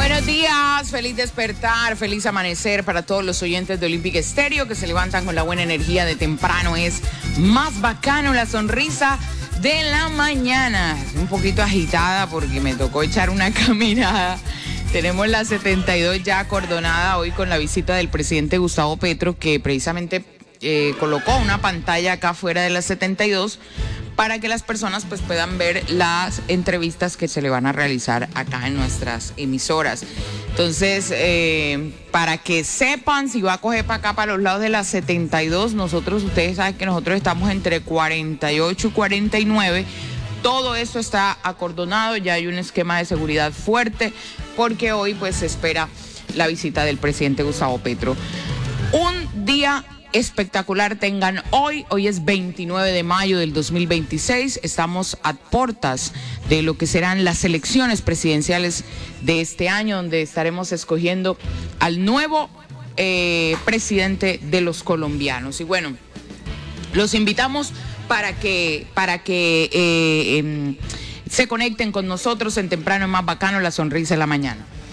Buenos días, feliz despertar, feliz amanecer para todos los oyentes de Olympic Estéreo que se levantan con la buena energía de temprano. Es más bacano la sonrisa de la mañana. Un poquito agitada porque me tocó echar una caminada. Tenemos la 72 ya acordonada hoy con la visita del presidente Gustavo Petro, que precisamente colocó una pantalla acá fuera de la 72 para que las personas pues puedan ver las entrevistas que se le van a realizar acá en nuestras emisoras. Entonces, para que sepan, si va a coger para acá, para los lados de la 72, ustedes saben que nosotros estamos entre 48 y 49. Todo esto está acordonado, ya hay un esquema de seguridad fuerte, porque hoy pues se espera la visita del presidente Gustavo Petro. Un día espectacular tengan hoy. Hoy es 29 de mayo del 2026. Estamos a puertas de lo que serán las elecciones presidenciales de este año, donde estaremos escogiendo al nuevo presidente de los colombianos. Y bueno, los invitamos para que se conecten con nosotros en Temprano y Más Bacano, la sonrisa de la mañana.